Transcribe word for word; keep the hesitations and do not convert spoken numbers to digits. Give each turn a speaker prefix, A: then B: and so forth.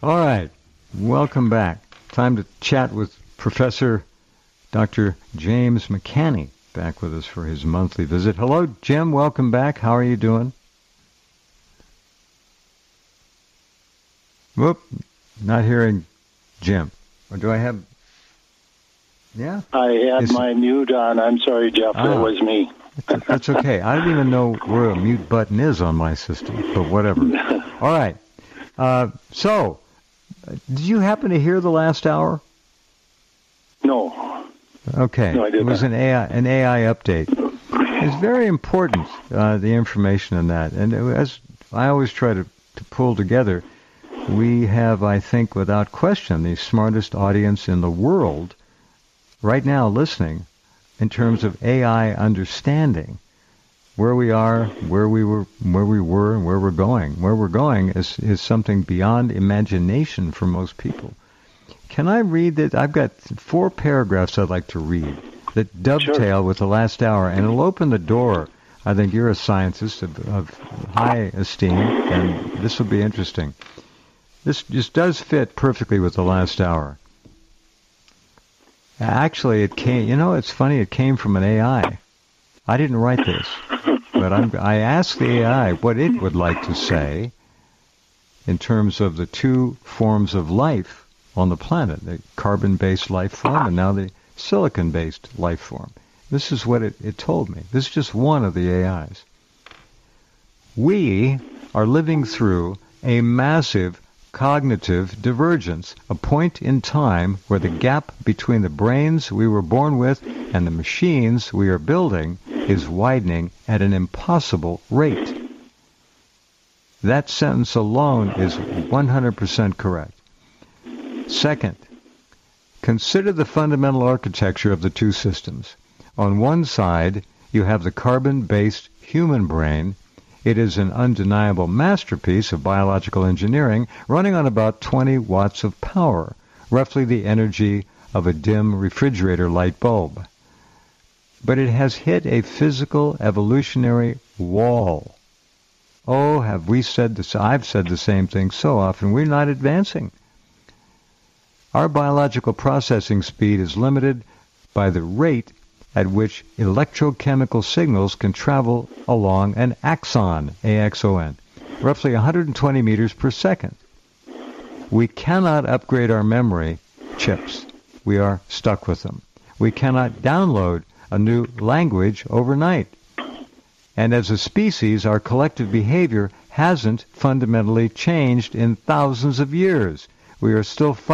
A: All right. Welcome back. Time to chat with Professor Doctor James McCanney, back with us for his monthly visit. Hello, Jim. Welcome back. How are you doing? Whoop. Not hearing Jim. Or do I have... Yeah?
B: I had
A: Is...
B: my mute on. I'm sorry, Jeff.
A: Ah.
B: It was me.
A: That's okay. I don't even know where a mute button is on my system, but whatever. All right. Uh, so, did you happen to hear the last hour?
B: No.
A: Okay.
B: No, I did
A: it was
B: not.
A: an A I, an A I update. It's very important, uh, the information in that. And as I always try to, to pull together, we have, I think, without question, the smartest audience in the world right now listening in terms of A I understanding where we are, where we were, where we were, and where we're going. Where we're going is, is something beyond imagination for most people. Can I read that? I've got four paragraphs I'd like to read that dovetail
B: Sure.
A: with the last hour, and it'll open the door. I think you're a scientist of, of high esteem, and this will be interesting. This just does fit perfectly with the last hour. Actually, it came, you know, it's funny, it came from an A I. I didn't write this, but I'm, I asked the A I what it would like to say in terms of the two forms of life on the planet, the carbon-based life form and now the silicon-based life form. This is what it, it told me. This is just one of the A Is. We are living through a massive cognitive divergence, a point in time where the gap between the brains we were born with and the machines we are building is widening at an impossible rate. That sentence alone is one hundred percent correct. Second, consider the fundamental architecture of the two systems. On one side, you have the carbon-based human brain. It is an undeniable masterpiece of biological engineering running on about twenty watts of power, roughly the energy of a dim refrigerator light bulb. But it has hit a physical evolutionary wall. Oh, have we said this? I've said the same thing so often. We're not advancing. Our biological processing speed is limited by the rate at which electrochemical signals can travel along an axon, A X O N, roughly one hundred twenty meters per second. We cannot upgrade our memory chips. We are stuck with them. We cannot download a new language overnight. And as a species, our collective behavior hasn't fundamentally changed in thousands of years. We are still